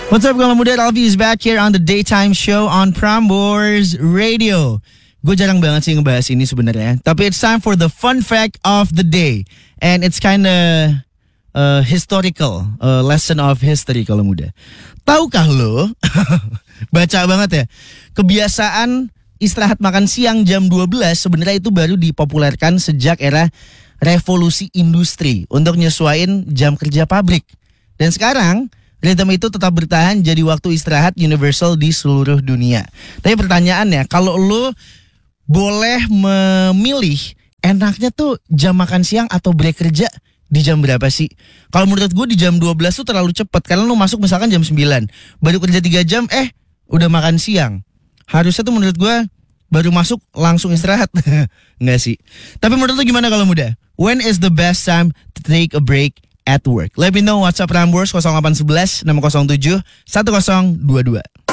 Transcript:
What's up kalau muda, Alfie is back here on the daytime show on Prambors Radio. Gue jarang banget sih ngebahas ini sebenarnya, tapi it's time for the fun fact of the day. And it's kinda historical, lesson of history kalau muda. Tahukah lo, baca banget ya, kebiasaan istirahat makan siang jam 12 sebenarnya itu baru dipopulerkan sejak era revolusi industri untuk nyesuaiin jam kerja pabrik. Dan sekarang ritme itu tetap bertahan jadi waktu istirahat universal di seluruh dunia. Tapi pertanyaannya, kalau lo boleh memilih, enaknya tuh jam makan siang atau break kerja di jam berapa sih? Kalau menurut gue di jam 12 tuh terlalu cepat. Karena lo masuk misalkan jam 9, baru kerja 3 jam, udah makan siang. Harusnya tuh menurut gue baru masuk langsung istirahat. Enggak sih. Tapi menurut lo gimana kalau muda? When is the best time to take a break at work? Let me know. WhatsApp Prambors 0811 607 1022.